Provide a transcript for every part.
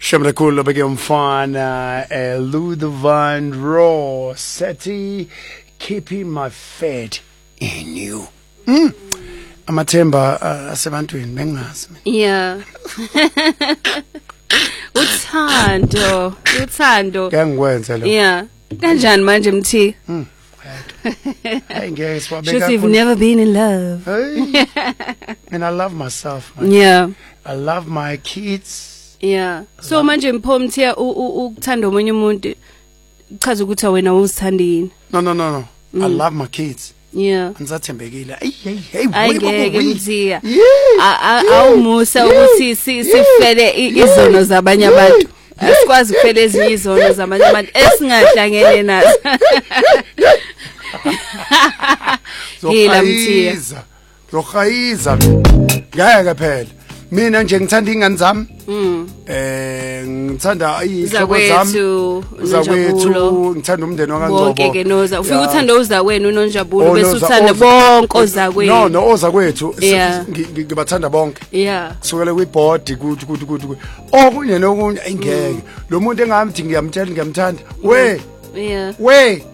Shamla Kula beke umfana Ludovan Raw Seti keeping my faith in you. Amathemba asebantwini bengazi mina. Yeah. Uthando. Ngiyangikwenza lo. Yeah. Kanjani manje mthi? Hey ngeke siwabeka. Should you've never been in love. Hey. And I love myself, man. Yeah. I love my kids. Yeah. So manje mpho mthiya ukuthanda omunye umuntu chaza ukuthi wena uzithandini. No. I love my kids. Yeah. Angizathembekile. Ayike mthiya. Awumusa ukuthi sifele izono zabanye abantu. Asikwazi kuphela ezinye izono zabanye abantu esingahlangene nazo. Hila mthiya. Zochayiza. Ngeke phela. Mina nje ngithanda ingane zami. Ngithanda izihlobo zami. Zakwethu, ngithanda umndeni wakaNzobo. Wonke ke noza. Ufika uthanda uzakwenu uNonjabulo bese uthanda bonke ozakwenu. No, ozakwethu ngibathanda bonke. Yeah. Kusukela kwiboard kuthi. Okunye nokunye ayingeke. Lo muntu engamthi ngiyamthanda. Yeah. We.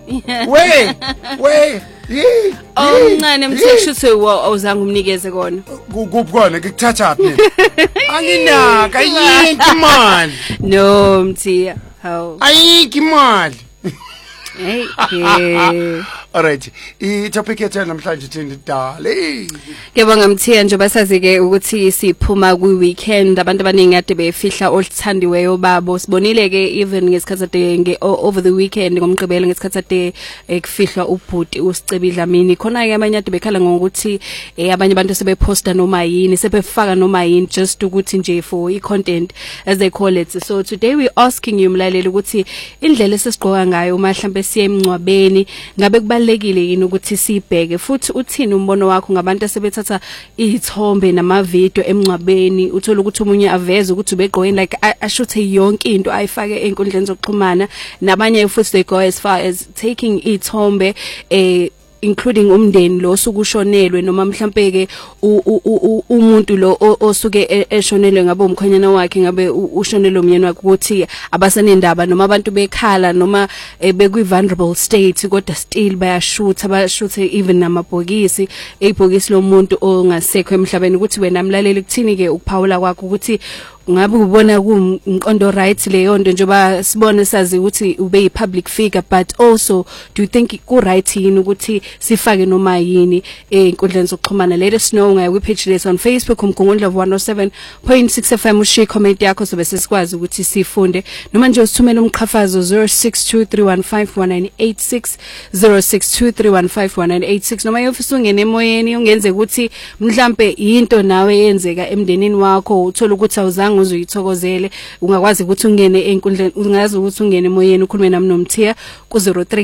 Ncane mthekshuthe awuzange umnikeze kona. Kukhona ngikuthathaphi mina. Anginaka yinki imali. No mthiya. Hawu. Ayinki imali. Hey. Alright. I-topic yethu namhlanje uthini dale. Ngiyabonga mthiya njengoba sazi ke ukuthi siphuma kwi-weekend abantu abaningi ade befihla olithandiweyo babo. Sibonile ke even ngesikhathi over the weekend ngomgqibelo ngesikhathi ade kufihlwa ubhuti uSicebile Dlamini. Khona ke abanye ade bekhala ngokuthi abanye abantu sebeposta noma yini sebefaka noma yini just ukuthi nje for i-content as they call it. So today we asking you mlaleli ukuthi indlela esesigqoka ngayo uma mhlambe siye emncwabeni ngabe kubalekile yini ukuthi sibheke futhi uthini umbono wakho ngabantu asebethatha izithombe namavideo emncwabeni uthola ukuthi umunye aveze ukuthi ubegqokeni like ashuthe yonke into ayifake enkundleni zokuxhumana nabanye futhi they go as far as taking izithombe including umndeni lo sukushonelwe noma mhlambe ke umuntu lo osuke eshonelwe ngabe umkhonyana wakhe ngabe ushonelwe umyeni wakhe ukuthi abasenendaba noma abantu bekhala noma bekwi vulnerable state kodwa still bayashuthe even namabhokisi ibhokisi lomuntu ongasekho emhlabeni ukuthi wena mlaleli kuthini ke ukuphawula kwakho ukuthi ngabe ubona kumqondo right leyo nto njoba sibone sazi ukuthi ube yi public figure but also do you think ku right yini ukuthi sifake noma yini enkundleni zokuxhumana? Let us know ngayo page lethu on Facebook umgungundla 107.6 FM ushi comment yakho sobe sesikwazi ukuthi sifunde noma nje usithumele umqhafazo 0623151986 0623151986 noma yofisa ungene emoyeni ungenze ukuthi mhlambe into nawe yenzeka emndenini wakho uthola ukuthi awuzange uzuyithokozele ungakwazi ukuthi ungene enkundleni ungazi ukuthi ungene emoyeni ukhulume nami nomthiya ku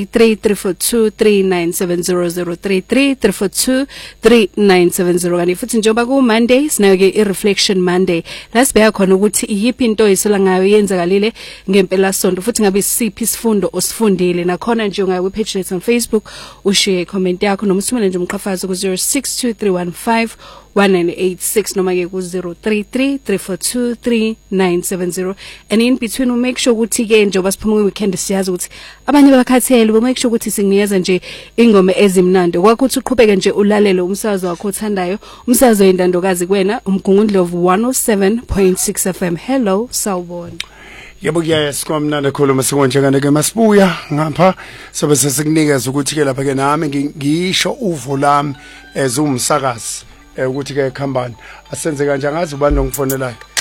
0333423970 kanti futhi njengoba ku Monday sinayo ke i-reflection Monday lasibeka khona ukuthi iyiphi into isola ngayo yenzakalile ngempela sonto futhi ngabe siphi isifundo osifundile nakhona nje ngayo page lethu on Facebook ushare comment yakho noma usithumele nje umqhafazo ku 0623151986 noma ke ku 0333423970 and in between we make sure ukuthi ke njengoba siphuma weekend siyazi ukuthi abanye bakhathele we make sure ukuthi singinikeza nje ingoma ezimnandi kwakho ukuthi uqhubeke nje ulalele umsakazo wakho othandayo umsakazo wendandokazi kwena umgungundlovu 107.6 FM. Hello sawubona. Yebo sikwamnandi khuluma sikonjekane ke masibuya ngapha sobe sesikunikeza ukuthi ke lapha ke nami ngisho uvo lami ezumsakazi ukuthi ke khambani asenze kanje angazi ubani ongifonelayo.